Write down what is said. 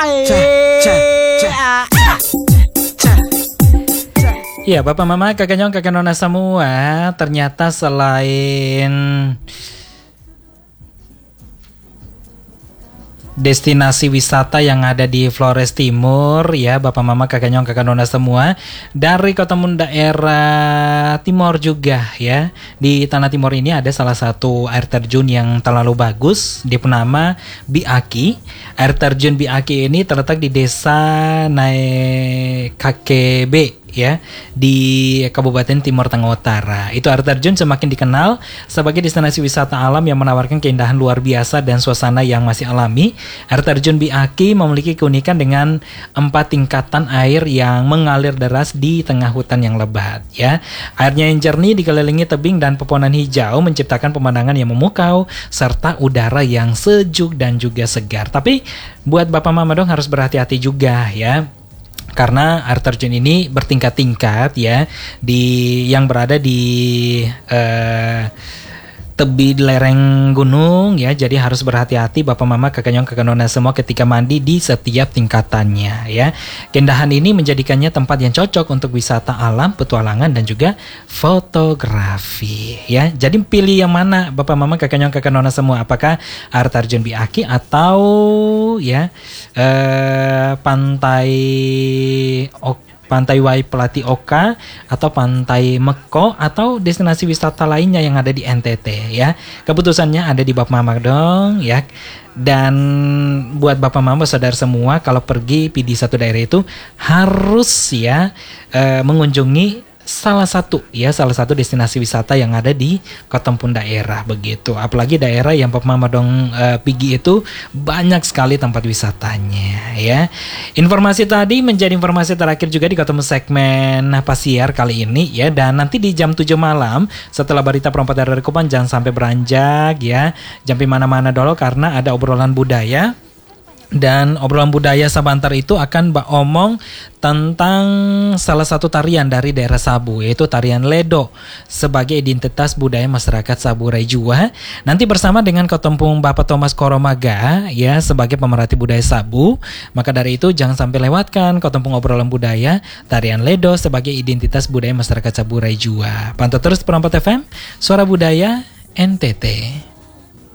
Ya, Bapak Mama, Kakak Nyong, Kakak Nona semua, ternyata selain destinasi wisata yang ada di Flores Timur, ya Bapak Mama, Kakak Nyong, Kakak Nona semua, dari kota daerah Timur juga ya. Di Tanah Timur ini ada salah satu air terjun yang terlalu bagus, bernama Biaki. Air terjun Biaki ini terletak di desa Naekakebe ya, di Kabupaten Timur Tengah Utara. Itu air terjun semakin dikenal sebagai destinasi wisata alam yang menawarkan keindahan luar biasa dan suasana yang masih alami. Air terjun Biaki memiliki keunikan dengan 4 tingkatan air yang mengalir deras di tengah hutan yang lebat ya. Airnya yang jernih dikelilingi tebing dan pepohonan hijau menciptakan pemandangan yang memukau serta udara yang sejuk dan juga segar. Tapi buat Bapak Mama dong harus berhati-hati juga ya. Karena air terjun ini bertingkat-tingkat ya, yang berada di tepi lereng gunung ya. Jadi harus berhati-hati Bapak Mama, Kakak Nyong, Kakak Nona semua ketika mandi di setiap tingkatannya ya. Keindahan ini menjadikannya tempat yang cocok untuk wisata alam, petualangan dan juga fotografi ya. Jadi pilih yang mana Bapak Mama, Kakak Nyong, Kakak Nona semua, apakah air terjun Biaki atau ya Pantai Waipelati Oka atau Pantai Meko atau destinasi wisata lainnya yang ada di NTT ya. Keputusannya ada di Bapak Mama dong ya. Dan buat Bapak Mama saudara semua, kalau pergi di satu daerah itu harus ya mengunjungi salah satu destinasi wisata yang ada di Kotempun daerah begitu. Apalagi daerah yang Bapak Mama dong pergi itu banyak sekali tempat wisatanya ya. Informasi tadi menjadi informasi terakhir juga di Kotempun segmen Pasiar kali ini ya. Dan nanti di jam 7 malam setelah berita perempat dari Kupang, jangan sampai beranjak ya. Jangan mana-mana dulu karena ada obrolan budaya. Dan obrolan budaya Sabantar itu akan omong tentang salah satu tarian dari daerah Sabu, yaitu tarian Ledo sebagai identitas budaya masyarakat Saburai Jua. Nanti bersama dengan Kotempung Bapak Thomas Koromaga ya sebagai pemerhati budaya Sabu. Maka dari itu jangan sampai lewatkan Kotempung obrolan budaya tarian Ledo sebagai identitas budaya masyarakat Saburai Jua. Pantau terus Perempat FM, Suara Budaya NTT.